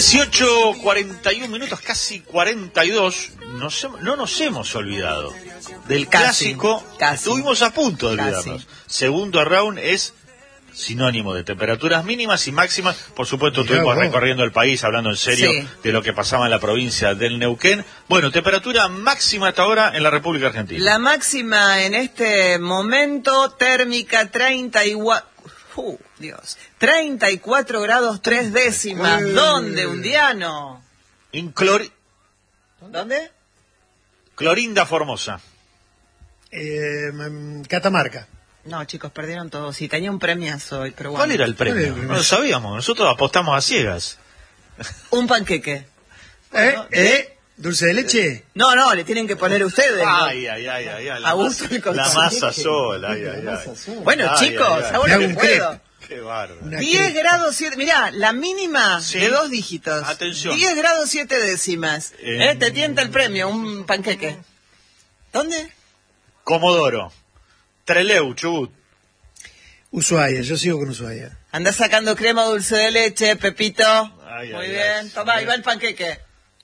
18:41, casi 42. No nos hemos olvidado del clásico. Casi. Estuvimos a punto de olvidarnos. Segundo round es sinónimo de temperaturas mínimas y máximas. Por supuesto, estuvimos recorriendo el país, hablando en serio de lo que pasaba en la provincia del Neuquén. Bueno, temperatura máxima hasta ahora en la República Argentina. La máxima en este momento térmica 34 grados 3 décimas. ¿Dónde, Undiano? ¿Dónde? Clorinda Formosa. Catamarca. No, chicos, perdieron todo. Sí, tenía un premiazo hoy, pero bueno. ¿Cuál era el premio? No lo sabíamos. Nosotros apostamos a ciegas. Un panqueque. ¿Dulce de leche? No, le tienen que poner ustedes. Ay. La masa sola. Bueno, chicos, ahora que puedo. Qué bárbaro. 10 grados 7, mirá, la mínima de 2 dígitos. Atención. 10 grados 7 décimas. Te tienta el premio, un panqueque. ¿Dónde? Comodoro. Trelew, Chubut. Ushuaia, yo sigo con Ushuaia. Andá sacando crema dulce de leche, Pepito. Muy bien, toma, ahí va el panqueque.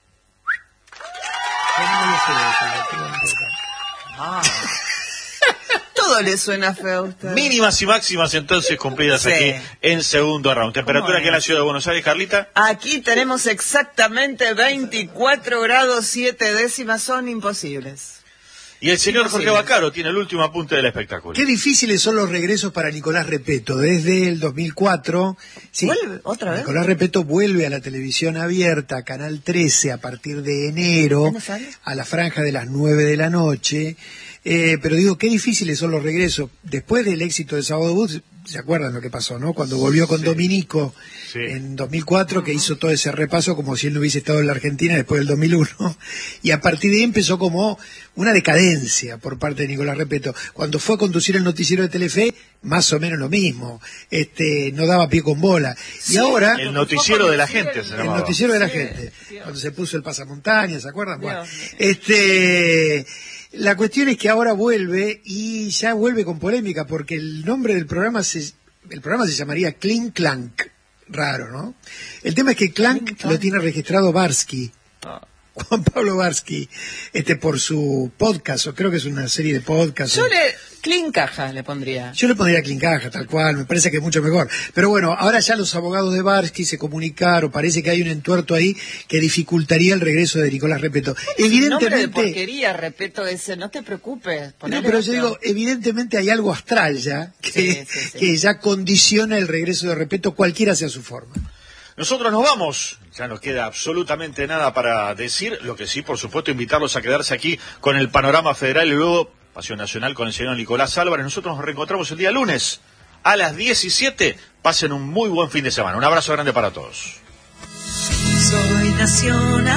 Todo le suena feo a usted. Mínimas y máximas entonces cumplidas aquí en segundo round. Temperatura aquí en la ciudad de Buenos Aires, Carlita. Aquí tenemos exactamente 24 grados 7 décimas, son imposibles. Y el señor Jorge Baccaro tiene el último apunte del espectáculo. Qué difíciles son los regresos para Nicolás Repetto. Desde el 2004... Sí, ¿vuelve otra vez? Nicolás Repetto vuelve a la televisión abierta, Canal 13, a partir de enero, a la franja de las 9 de la noche. Pero digo, qué difíciles son los regresos. Después del éxito de Sábado Bus, ¿se acuerdan lo que pasó, no? Cuando volvió con Dominico en 2004, que hizo todo ese repaso como si él no hubiese estado en la Argentina después del 2001. Y a partir de ahí empezó como una decadencia por parte de Nicolás Repetto. Cuando fue a conducir el noticiero de Telefe, más o menos lo mismo. No daba pie con bola. Y ahora... El noticiero de la gente se llamaba. El noticiero de la gente. Cuando se puso el pasamontaña, ¿se acuerdan? Bueno, la cuestión es que ahora vuelve y ya vuelve con polémica porque el nombre del programa se llamaría Clink Clank. Raro, ¿no? El tema es que Clank lo tiene registrado Barsky. Juan Pablo Barsky, por su podcast, o creo que es una serie de podcasts. Clincaja le pondría. Yo le pondría Clincaja, tal cual, me parece que es mucho mejor. Pero bueno, ahora ya los abogados de Barsky se comunicaron, parece que hay un entuerto ahí que dificultaría el regreso de Nicolás Repetto. Evidentemente... nombre de porquería, Repetto ese, no te preocupes. No, pero yo digo, evidentemente hay algo astral ya, que ya condiciona el regreso de Repetto, cualquiera sea su forma. Nosotros nos vamos, ya nos queda absolutamente nada para decir, lo que sí, por supuesto, invitarlos a quedarse aquí con el panorama federal y luego Pasión Nacional con el señor Nicolás Álvarez. Nosotros nos reencontramos el día lunes a las 17. Pasen un muy buen fin de semana. Un abrazo grande para todos. Soy nacional.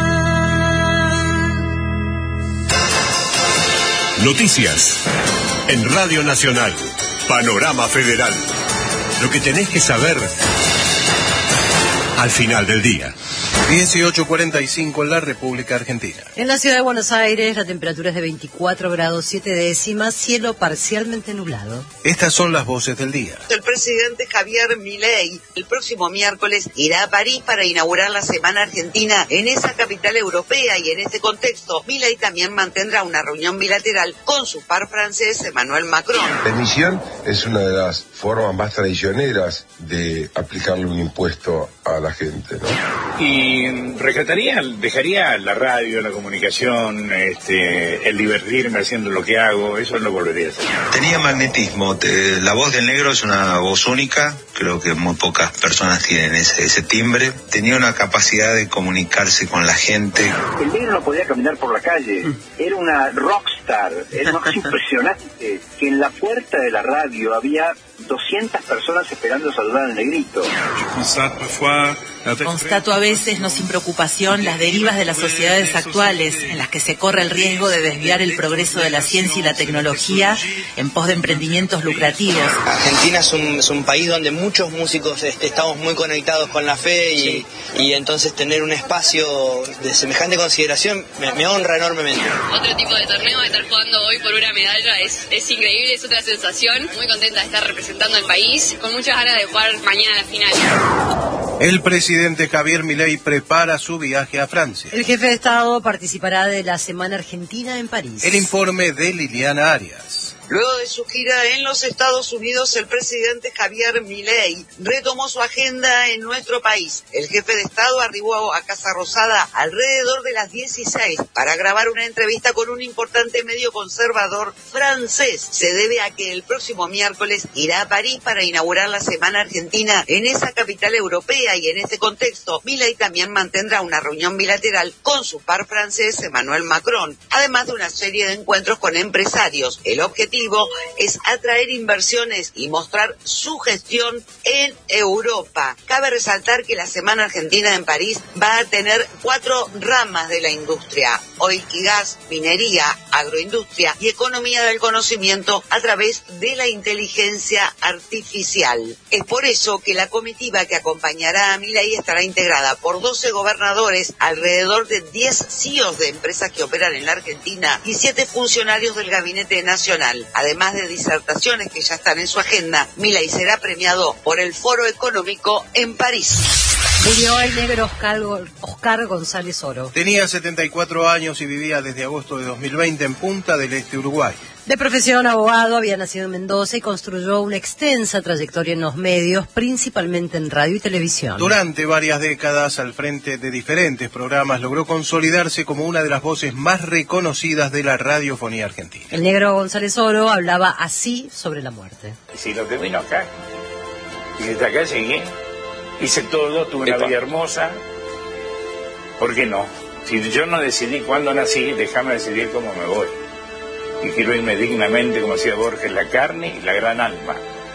Noticias en Radio Nacional. Panorama Federal. Lo que tenés que saber al final del día. 18:45 en la República Argentina. En la ciudad de Buenos Aires la temperatura es de 24 grados 7 décimas, cielo parcialmente nublado. Estas son las voces del día. El presidente Javier Milei el próximo miércoles irá a París para inaugurar la Semana Argentina en esa capital europea y en este contexto Milei también mantendrá una reunión bilateral con su par francés Emmanuel Macron. La emisión es una de las formas más traicioneras de aplicarle un impuesto a la gente, ¿no? Y dejaría la radio, la comunicación, el divertirme haciendo lo que hago, eso no volvería a hacer. Tenía magnetismo, la voz del negro es una voz única, creo que muy pocas personas tienen ese timbre. Tenía una capacidad de comunicarse con la gente. El negro no podía caminar por la calle, era una rockstar, era una cosa impresionante, que en la puerta de la radio había 200 personas esperando saludar al negrito. Constato a veces, no sin preocupación, las derivas de las sociedades actuales, en las que se corre el riesgo de desviar el progreso de la ciencia y la tecnología en pos de emprendimientos lucrativos. Argentina es un país donde muchos músicos estamos muy conectados con la fe y entonces tener un espacio de semejante consideración me honra enormemente. Otro tipo de torneo, estar jugando hoy por una medalla es increíble, es otra sensación. Muy contenta de estar representando al país, con muchas ganas de jugar mañana la final. El presidente Javier Milei prepara su viaje a Francia. El jefe de Estado participará de la Semana Argentina en París. El informe de Liliana Arias. Luego de su gira en los Estados Unidos, el presidente Javier Milei retomó su agenda en nuestro país. El jefe de Estado arribó a Casa Rosada alrededor de las 16 para grabar una entrevista con un importante medio conservador francés. Se debe a que el próximo miércoles irá a París para inaugurar la Semana Argentina en esa capital europea, y en este contexto Milei también mantendrá una reunión bilateral con su par francés Emmanuel Macron, además de una serie de encuentros con empresarios. El objetivo es atraer inversiones y mostrar su gestión en Europa. Cabe resaltar que la Semana Argentina en París va a tener 4 ramas de la industria: oil y gas, minería, agroindustria y economía del conocimiento a través de la inteligencia artificial. Es por eso que la comitiva que acompañará a Milei estará integrada por 12 gobernadores, alrededor de 10 CEOs de empresas que operan en la Argentina y 7 funcionarios del Gabinete Nacional. Además de disertaciones que ya están en su agenda, Milei será premiado por el Foro Económico en París. Murió el negro Oscar González Oro. Tenía 74 años y vivía desde agosto de 2020 en Punta del Este, Uruguay. De profesión abogado, había nacido en Mendoza y construyó una extensa trayectoria en los medios, principalmente en radio y televisión. Durante varias décadas, al frente de diferentes programas, logró consolidarse como una de las voces más reconocidas de la radiofonía argentina. El negro González Oro hablaba así sobre la muerte. Si lo que vino acá, y desde acá llegué, hice todo, tuve una vida hermosa, ¿por qué no? Si yo no decidí cuándo nací, déjame decidir cómo me voy. Y quiero irme dignamente, como decía Borges, la carne y la gran alma.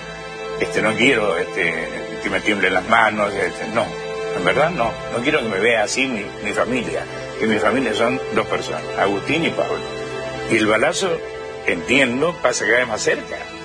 No quiero que me tiemblen las manos, no, en verdad no quiero que me vea así mi familia, que mi familia son 2 personas, Agustín y Pablo. Y el balazo, entiendo, pasa cada vez más cerca.